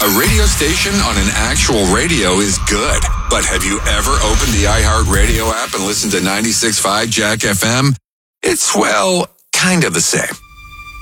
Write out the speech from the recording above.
A radio station on an actual radio is good. But have you ever opened the iHeartRadio app and listened to 96.5 Jack FM? It's, well, kind of the same.